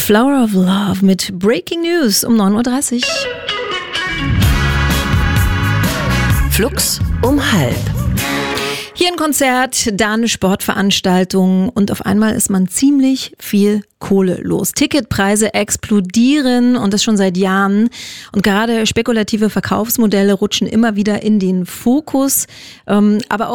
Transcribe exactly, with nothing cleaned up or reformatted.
Flower of Love mit Breaking News um neun Uhr dreißig. Flux um halb. Hier ein Konzert, da eine Sportveranstaltung und auf einmal ist man ziemlich viel Kohle los. Ticketpreise explodieren und das schon seit Jahren. Und gerade spekulative Verkaufsmodelle rutschen immer wieder in den Fokus. Ähm, aber auch